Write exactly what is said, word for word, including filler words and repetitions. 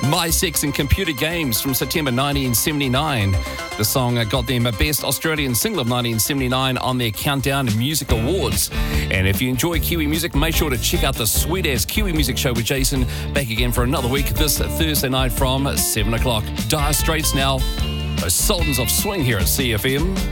My Sex and Computer Games from September nineteen seventy-nine. The song got them a Best Australian Single of nineteen seventy-nine on their Countdown Music Awards. And if you enjoy Kiwi music, make sure to check out the sweet-ass Kiwi Music Show with Jason, back again for another week this Thursday night from seven o'clock. Dire Straits now, those Sultans of Swing here at C F M.